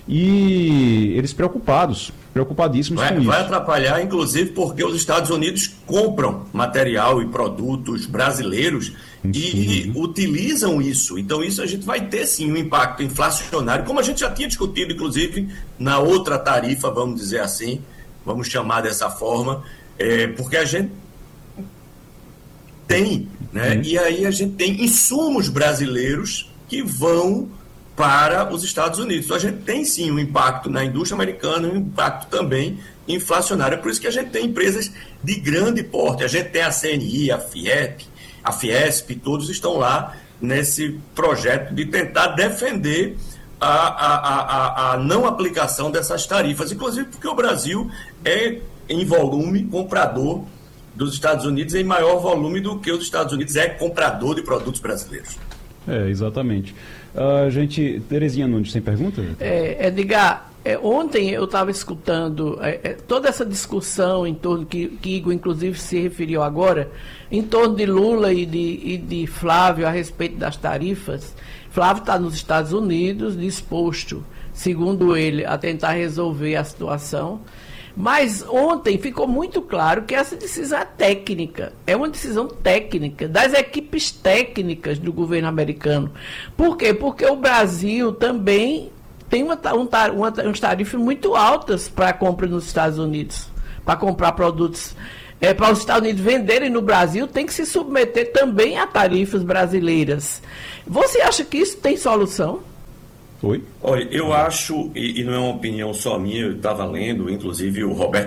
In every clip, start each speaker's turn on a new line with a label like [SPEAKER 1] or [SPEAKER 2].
[SPEAKER 1] e eles preocupadíssimos com isso.
[SPEAKER 2] Vai atrapalhar, inclusive, porque os Estados Unidos compram material e produtos brasileiros e utilizam isso. Então, isso a gente vai ter, sim, um impacto inflacionário, como a gente já tinha discutido, inclusive, na outra tarifa, vamos dizer assim, vamos chamar dessa forma, porque a gente tem, né? E aí a gente tem insumos brasileiros que vão para os Estados Unidos. Então a gente tem sim um impacto na indústria americana, um impacto também inflacionário. É por isso que a gente tem empresas de grande porte. A gente tem a CNI, a FIEP, a Fiesp, todos estão lá nesse projeto de tentar defender a não aplicação dessas tarifas, inclusive porque o Brasil é, em volume, comprador dos Estados Unidos em maior volume do que os Estados Unidos é comprador de produtos brasileiros.
[SPEAKER 1] Exatamente. Terezinha Nunes, tem pergunta?
[SPEAKER 3] Edgar, ontem eu estava escutando toda essa discussão em torno, que Igor inclusive se referiu agora, em torno de Lula e de Flávio a respeito das tarifas. Flávio está nos Estados Unidos, disposto, segundo ele, a tentar resolver a situação. Mas ontem ficou muito claro que essa decisão é técnica, é uma decisão técnica das equipes técnicas do governo americano. Por quê? Porque o Brasil também tem umas tarifas muito altas para a compra nos Estados Unidos, para comprar produtos. Para os Estados Unidos venderem no Brasil, tem que se submeter também a tarifas brasileiras. Você acha que isso tem solução?
[SPEAKER 1] Oi?
[SPEAKER 2] Olha, eu acho, e não é uma opinião só minha, eu estava lendo, inclusive o Roberto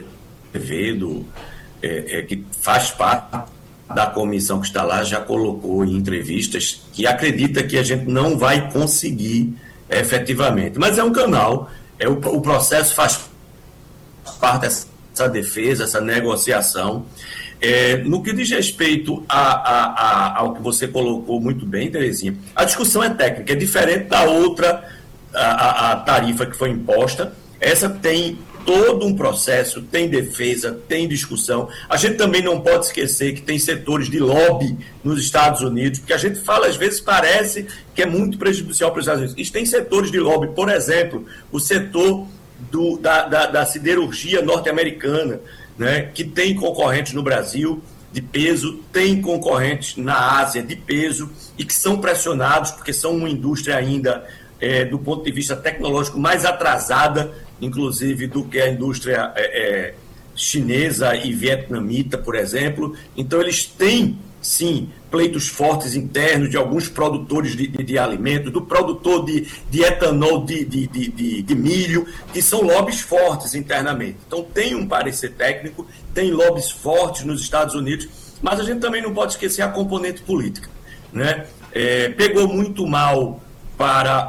[SPEAKER 2] Azevedo, que faz parte da comissão que está lá, já colocou em entrevistas que acredita que a gente não vai conseguir efetivamente. Mas é um canal, o processo faz parte dessa defesa, essa negociação. No que diz respeito ao que você colocou muito bem, Terezinha, a discussão é técnica, é diferente da outra, a tarifa que foi imposta. Essa tem todo um processo, tem defesa, tem discussão. A gente também não pode esquecer que tem setores de lobby nos Estados Unidos, porque a gente fala, às vezes parece que é muito prejudicial para os Estados Unidos. E tem setores de lobby, por exemplo, o setor da siderurgia norte-americana, né, que tem concorrentes no Brasil de peso, tem concorrentes na Ásia de peso e que são pressionados porque são uma indústria ainda, do ponto de vista tecnológico, mais atrasada, inclusive, do que a indústria chinesa e vietnamita, por exemplo. Então, eles têm, sim, pleitos fortes internos de alguns produtores de alimentos, do produtor de etanol de milho, que são lobbies fortes internamente. Então, tem um parecer técnico, tem lobbies fortes nos Estados Unidos, mas a gente também não pode esquecer a componente política, né? Pegou muito mal para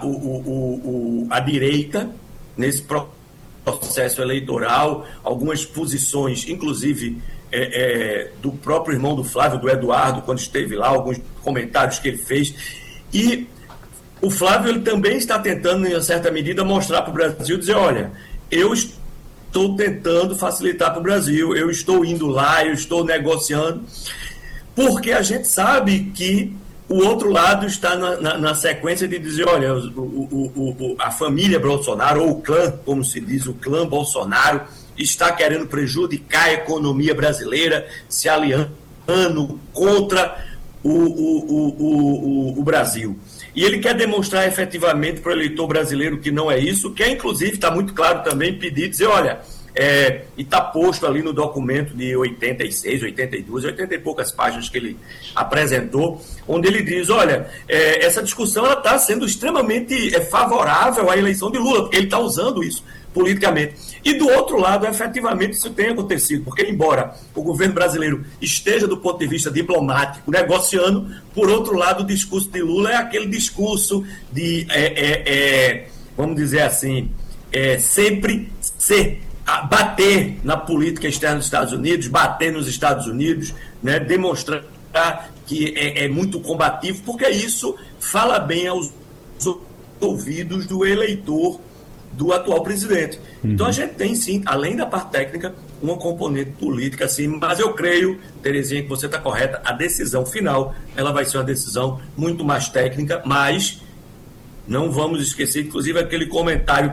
[SPEAKER 2] a direita nesse processo eleitoral, algumas posições, inclusive do próprio irmão do Flávio, do Eduardo, quando esteve lá, alguns comentários que ele fez. E o Flávio ele também está tentando, em certa medida, mostrar para o Brasil, dizer, olha, eu estou tentando facilitar para o Brasil, eu estou indo lá, eu estou negociando, porque a gente sabe que o outro lado está na sequência de dizer, olha, a família Bolsonaro, ou o clã, como se diz, o clã Bolsonaro, está querendo prejudicar a economia brasileira, se aliando contra o Brasil. E ele quer demonstrar efetivamente para o eleitor brasileiro que não é isso, quer inclusive, está muito claro também, pedir, dizer, olha, e está posto ali no documento de 86, 82, 80 e poucas páginas que ele apresentou, onde ele diz, olha, essa discussão está sendo extremamente favorável à eleição de Lula, porque ele está usando isso politicamente. E do outro lado, efetivamente, isso tem acontecido, porque embora o governo brasileiro esteja, do ponto de vista diplomático, negociando, por outro lado, o discurso de Lula é aquele discurso de, vamos dizer assim, sempre bater na política externa dos Estados Unidos, bater nos Estados Unidos, né, demonstrar que é muito combativo, porque isso fala bem aos ouvidos do eleitor do atual presidente. Então a gente tem sim, além da parte técnica, uma componente política, sim, mas eu creio, Terezinha, que você está correta, a decisão final, ela vai ser uma decisão muito mais técnica, mas não vamos esquecer, inclusive, aquele comentário